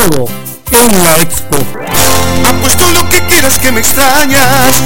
todo en la Expo. Apuesto lo que quieras que me extrañas.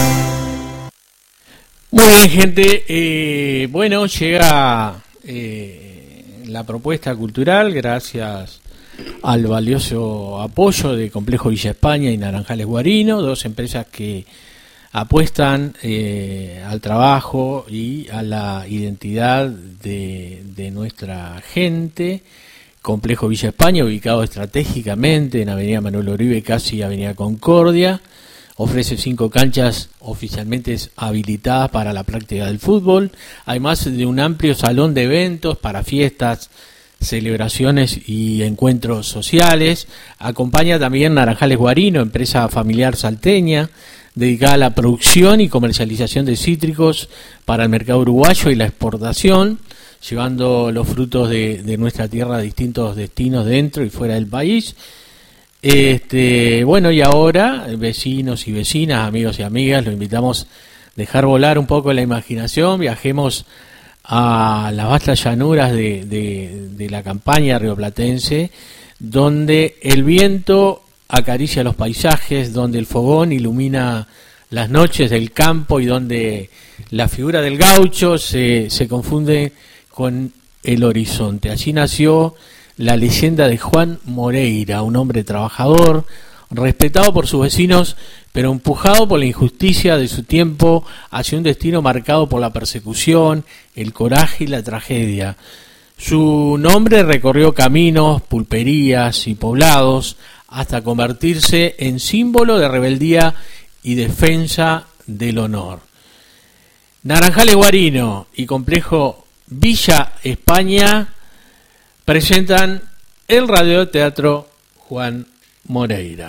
Muy bien, gente. Bueno, llega la propuesta cultural gracias al valioso apoyo de Complejo Villa España y Naranjales Guarino, dos empresas que apuestan al trabajo y a la identidad de nuestra gente. Complejo Villa España, ubicado estratégicamente en Avenida Manuel Oribe, casi Avenida Concordia, ofrece 5 canchas oficialmente habilitadas para la práctica del fútbol, además de un amplio salón de eventos para fiestas, celebraciones y encuentros sociales. Acompaña también Naranjales Guarino, empresa familiar salteña, dedicada a la producción y comercialización de cítricos para el mercado uruguayo y la exportación, llevando los frutos de nuestra tierra a distintos destinos dentro y fuera del país. Bueno, y ahora, vecinos y vecinas, amigos y amigas, los invitamos a dejar volar un poco la imaginación, viajemos a las vastas llanuras de la campaña rioplatense, donde el viento acaricia los paisajes, donde el fogón ilumina las noches del campo y donde la figura del gaucho se confunde con el horizonte. Allí nació la leyenda de Juan Moreira, un hombre trabajador, respetado por sus vecinos, pero empujado por la injusticia de su tiempo hacia un destino marcado por la persecución, el coraje y la tragedia. Su nombre recorrió caminos, pulperías y poblados hasta convertirse en símbolo de rebeldía y defensa del honor. Naranjales Guarino y Complejo Villa España presentan el radioteatro Juan Moreira.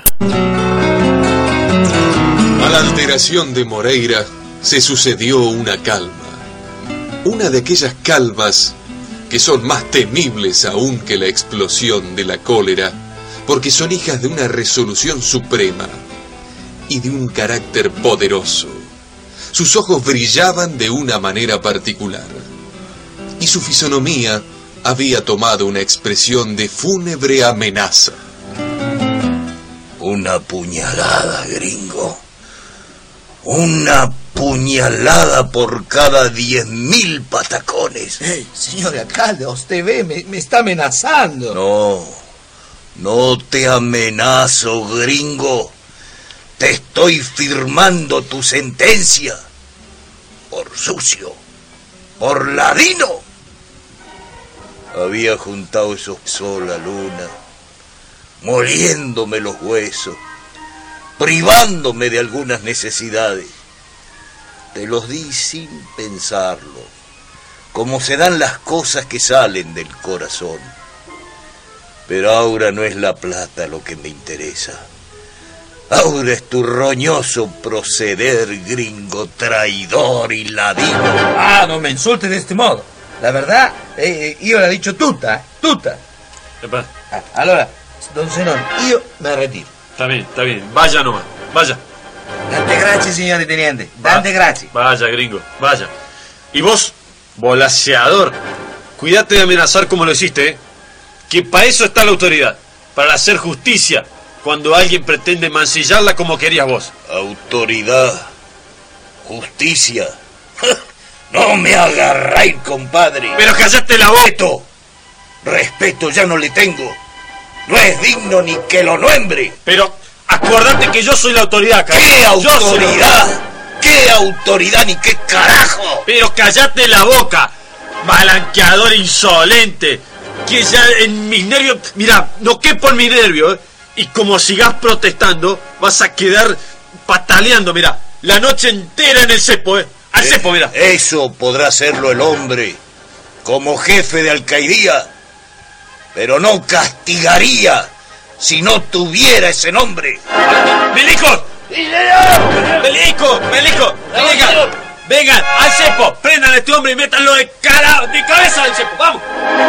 A la alteración de Moreira se sucedió una calma. Una de aquellas calmas que son más temibles aún que la explosión de la cólera, porque son hijas de una resolución suprema y de un carácter poderoso. Sus ojos brillaban de una manera particular, y su fisonomía había tomado una expresión de fúnebre amenaza. Una puñalada, gringo. Una puñalada por cada 10.000 patacones. Señor alcalde, usted ve, me está amenazando. No te amenazo, gringo. Te estoy firmando tu sentencia. Por sucio. Por ladino. Había juntado esos sol a luna, moliéndome los huesos, privándome de algunas necesidades. Te los di sin pensarlo, como se dan las cosas que salen del corazón. Pero ahora no es la plata lo que me interesa. Ahora es tu roñoso proceder, gringo, traidor y ladino. No me insultes de este modo. La verdad, io l'ho dicho tutta. Allora, don Zenón, io me retiro. Está bien, vaya nomás, vaya. Tante grazie, signore teniente, tante grazie. Vaya, gringo, vaya. Y vos, volaseador, cuídate de amenazar como lo hiciste, que para eso está la autoridad, para hacer justicia, cuando alguien pretende mancillarla como querías vos. Autoridad, justicia... No me agarráis, compadre. Pero cállate la boca. Respeto ya no le tengo. No es digno ni que lo nombre. Pero acordate que yo soy la autoridad, carajo. ¿Qué autoridad? ¿Qué autoridad ni qué carajo? Pero cállate la boca, balanqueador insolente. Que ya en mis nervios... Mira, no quepo en mis nervios, y como sigas protestando, vas a quedar pataleando, mira, la noche entera en el cepo, Al cepo, mira. Eso podrá hacerlo el hombre, como jefe de alcaidía, pero no castigaría si no tuviera ese nombre. ¡Milicos! ¡Milicos! Vengan, al cepo, prendan a este hombre y métanlo de cabeza al cepo, vamos.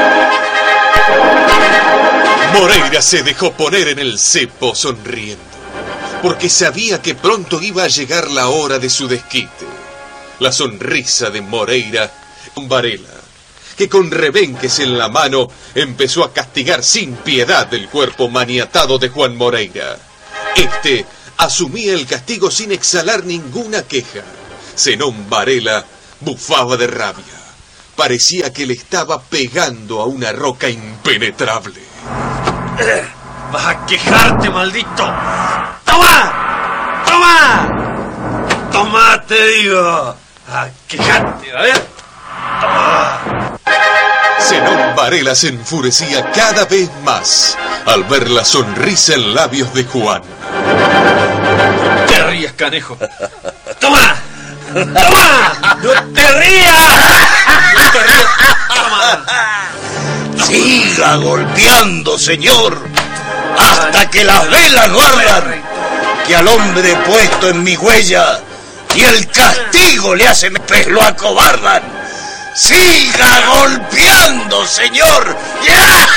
Moreira se dejó poner en el cepo sonriendo, porque sabía que pronto iba a llegar la hora de su desquite. La sonrisa de Moreira con Varela, que con rebenques en la mano empezó a castigar sin piedad el cuerpo maniatado de Juan Moreira. Este asumía el castigo sin exhalar ninguna queja. Zenón Varela bufaba de rabia. Parecía que le estaba pegando a una roca impenetrable. ¡Vas a quejarte, maldito! ¡Toma! ¡Toma! ¡Toma, te digo! ¡A quejarte, a ver! ¡Toma! Zenón Varela se enfurecía cada vez más al ver la sonrisa en labios de Juan. ¡No te rías, canejo! ¡Toma! ¡Toma! ¡No te rías! ¡No te rías! ¡Toma! Siga golpeando, señor, hasta que las velas guardan que al hombre puesto en mi huella y el castigo le hace pues lo acobardan. Siga golpeando, señor. ¡Ya!